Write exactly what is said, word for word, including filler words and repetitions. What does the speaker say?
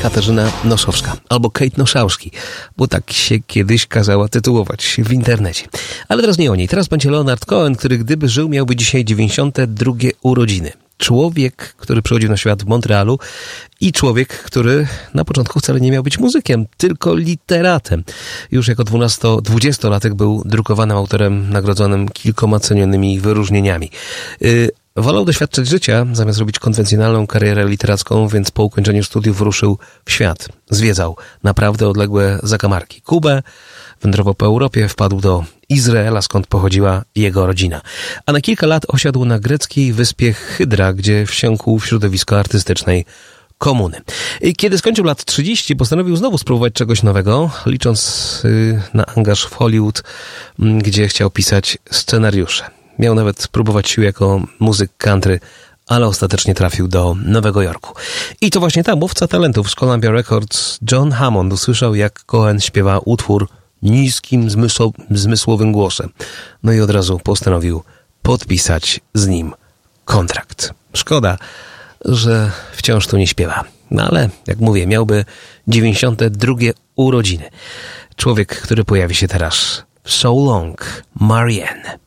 Katarzyna Noszowska albo Kate Noszałski, bo tak się kiedyś kazała tytułować w internecie. Ale teraz nie o niej. Teraz będzie Leonard Cohen, który gdyby żył, miałby dzisiaj dziewięćdziesiąte drugie urodziny. Człowiek, który przychodził na świat w Montrealu i człowiek, który na początku wcale nie miał być muzykiem, tylko literatem. Już jako dwudziestolatek był drukowanym autorem nagrodzonym kilkoma cenionymi wyróżnieniami. Yy, wolał doświadczać życia, zamiast robić konwencjonalną karierę literacką, więc po ukończeniu studiów ruszył w świat. Zwiedzał naprawdę odległe zakamarki. Kubę, wędrował po Europie, wpadł do Izraela, skąd pochodziła jego rodzina. A na kilka lat osiadł na greckiej wyspie Hydra, gdzie wsiąkł w środowisko artystycznej komuny. I kiedy skończył lat trzydzieści, postanowił znowu spróbować czegoś nowego, licząc yy, na angaż w Hollywood, yy, gdzie chciał pisać scenariusze. Miał nawet próbować sił jako muzyk country, ale ostatecznie trafił do Nowego Jorku. I to właśnie tam mówca talentów z Columbia Records John Hammond usłyszał, jak Cohen śpiewa utwór niskim, zmysł- zmysłowym głosem. No i od razu postanowił podpisać z nim kontrakt. Szkoda, że wciąż tu nie śpiewa. No ale, jak mówię, miałby dziewięćdziesiąte drugie urodziny. Człowiek, który pojawi się teraz w So Long, Marianne.